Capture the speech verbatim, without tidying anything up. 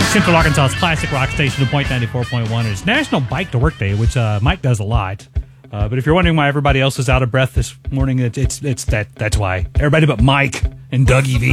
Central Arkansas's classic rock station, Point ninety-four point one. It's National Bike to Work Day, which uh, Mike does a lot. Uh, but if you're wondering why everybody else is out of breath this morning, it's it's, it's that that's why. Everybody but Mike and Dougie V.